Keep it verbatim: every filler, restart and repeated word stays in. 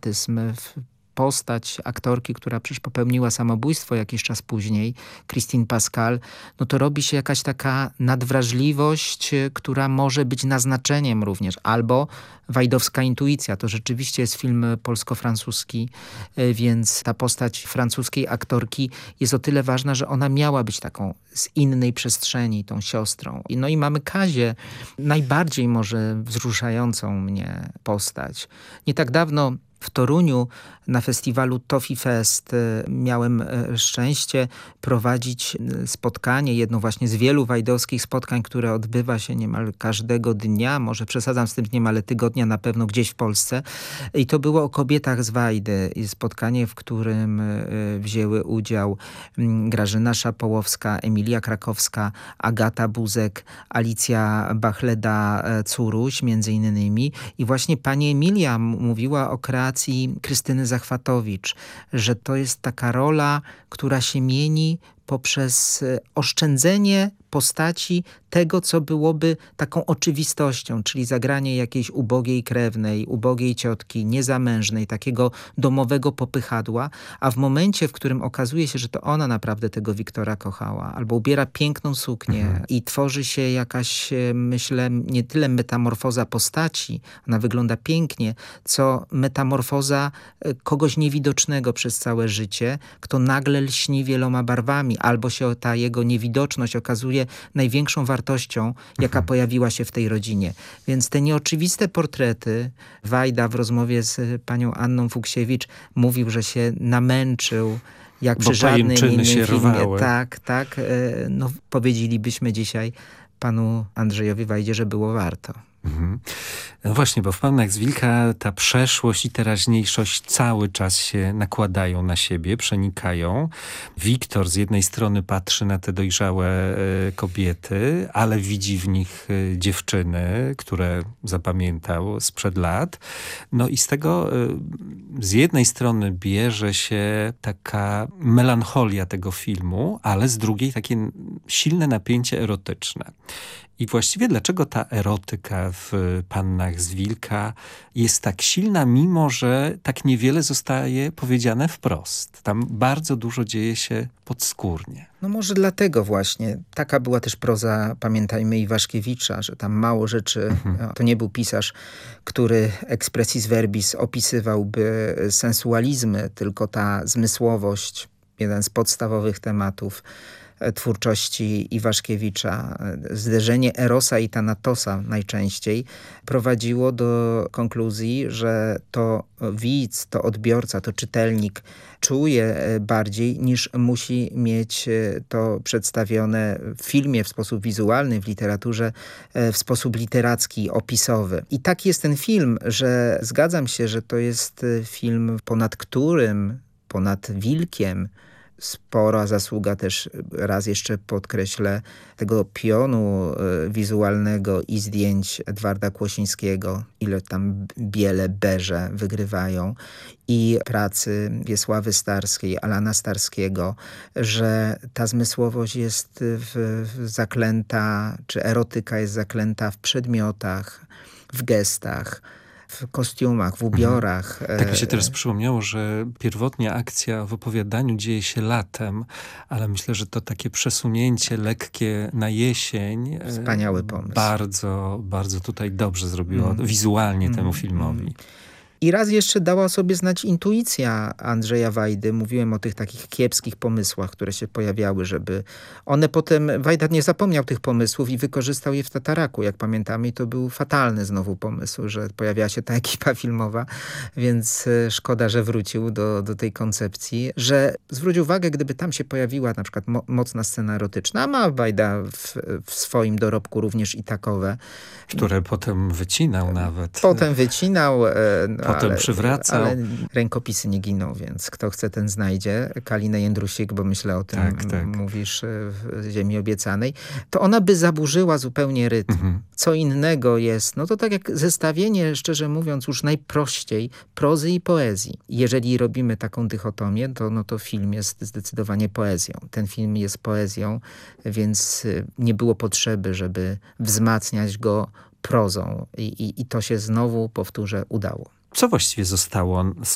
dramatyzm, postać aktorki, która przecież popełniła samobójstwo jakiś czas później, Christine Pascal, no to robi się jakaś taka nadwrażliwość, która może być naznaczeniem również, albo wajdowska intuicja. To rzeczywiście jest film polsko-francuski, więc ta postać francuskiej aktorki jest o tyle ważna, że ona miała być taką z innej przestrzeni, tą siostrą. No i mamy Kazię, najbardziej może wzruszającą mnie postać. Nie tak dawno w Toruniu na festiwalu Toffee Fest miałem szczęście prowadzić spotkanie, jedno właśnie z wielu wajdowskich spotkań, które odbywa się niemal każdego dnia, może przesadzam z tym dniem, ale tygodnia na pewno gdzieś w Polsce. I to było o kobietach z Wajdy. Spotkanie, w którym wzięły udział Grażyna Szapołowska, Emilia Krakowska, Agata Buzek, Alicja Bachleda-Curuś między innymi. I właśnie pani Emilia mówiła o kreacji Krystyny Zachwatowicz, że to jest taka rola, która się mieni poprzez oszczędzenie postaci tego, co byłoby taką oczywistością, czyli zagranie jakiejś ubogiej krewnej, ubogiej ciotki, niezamężnej, takiego domowego popychadła, a w momencie, w którym okazuje się, że to ona naprawdę tego Wiktora kochała, albo ubiera piękną suknię mhm. i tworzy się jakaś, myślę, nie tyle metamorfoza postaci, ona wygląda pięknie, co metamorfoza kogoś niewidocznego przez całe życie, kto nagle lśni wieloma barwami, albo się ta jego niewidoczność okazuje największą wartością, jaka mhm. pojawiła się w tej rodzinie. Więc te nieoczywiste portrety, Wajda w rozmowie z panią Anną Fuksiewicz mówił, że się namęczył, jak przy żadnym innym filmie. Rwały. Tak, tak. No, powiedzielibyśmy dzisiaj panu Andrzejowi Wajdzie, że było warto. Mhm. No właśnie, bo w Panach z Wilka ta przeszłość i teraźniejszość cały czas się nakładają na siebie, przenikają. Wiktor z jednej strony patrzy na te dojrzałe e, kobiety, ale widzi w nich e, dziewczyny, które zapamiętał sprzed lat. No i z tego e, z jednej strony bierze się taka melancholia tego filmu, ale z drugiej takie silne napięcie erotyczne. I właściwie dlaczego ta erotyka w Pannach z Wilka jest tak silna, mimo że tak niewiele zostaje powiedziane wprost? Tam bardzo dużo dzieje się podskórnie. No może dlatego właśnie. Taka była też proza, pamiętajmy, Iwaszkiewicza, że tam mało rzeczy, mhm. to nie był pisarz, który expressis verbis opisywałby sensualizmy, tylko ta zmysłowość, jeden z podstawowych tematów twórczości Iwaszkiewicza, zderzenie Erosa i Thanatosa najczęściej prowadziło do konkluzji, że to widz, to odbiorca, to czytelnik czuje bardziej niż musi mieć to przedstawione w filmie w sposób wizualny, w literaturze w sposób literacki, opisowy. I tak jest ten film, że zgadzam się, że to jest film, ponad którym, ponad Wilkiem, spora zasługa też, raz jeszcze podkreślę, tego pionu y, wizualnego i zdjęć Edwarda Kłosińskiego, ile tam biele berze wygrywają, i pracy Wiesławy Starskiej, Alana Starskiego, że ta zmysłowość jest w, w zaklęta, czy erotyka jest zaklęta w przedmiotach, w gestach, w kostiumach, w ubiorach. Tak mi się teraz przypomniało, że pierwotnie akcja w opowiadaniu dzieje się latem, ale myślę, że to takie przesunięcie lekkie na jesień wspaniały pomysł. Bardzo, bardzo tutaj dobrze zrobiło mm. wizualnie mm. temu filmowi. Mm. I raz jeszcze dała sobie znać intuicja Andrzeja Wajdy. Mówiłem o tych takich kiepskich pomysłach, które się pojawiały, żeby one potem... Wajda nie zapomniał tych pomysłów i wykorzystał je w Tataraku. Jak pamiętamy, to był fatalny znowu pomysł, że pojawiała się ta ekipa filmowa, więc szkoda, że wrócił do, do tej koncepcji, że zwróć uwagę, gdyby tam się pojawiła na przykład mo mocna scena erotyczna, a ma Wajda w, w swoim dorobku również i takowe. Które potem wycinał nawet. Potem wycinał... No, Potem ale, przywracał. Ale rękopisy nie giną, więc kto chce, ten znajdzie. Kalinę Jędrusik, bo myślę o tym tak, tak. mówisz w Ziemi Obiecanej. To ona by zaburzyła zupełnie rytm. Mhm. Co innego jest, no to tak jak zestawienie, szczerze mówiąc, już najprościej prozy i poezji. Jeżeli robimy taką dychotomię, to, no to film jest zdecydowanie poezją. Ten film jest poezją, więc nie było potrzeby, żeby wzmacniać go prozą. I, i, i to się znowu, powtórzę, udało. Co właściwie zostało z